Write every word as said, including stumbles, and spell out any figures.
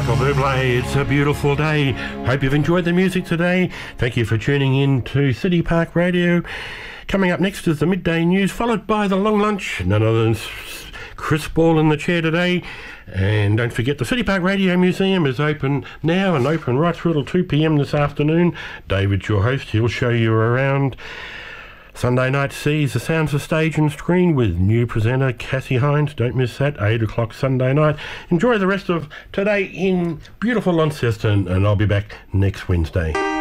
Michael Bublé, it's a beautiful day. Hope you've enjoyed the music today. Thank you for tuning in to City Park Radio. Coming up next is the midday news, followed by the long lunch. None other than Chris Ball in the chair today. And don't forget, the City Park Radio Museum is open now and open right through till two p.m. this afternoon. David's your host. He'll show you around. Sunday night sees the sounds of stage and screen with new presenter Cassie Hines. Don't miss that, eight o'clock Sunday night. Enjoy the rest of today in beautiful Launceston, and I'll be back next Wednesday.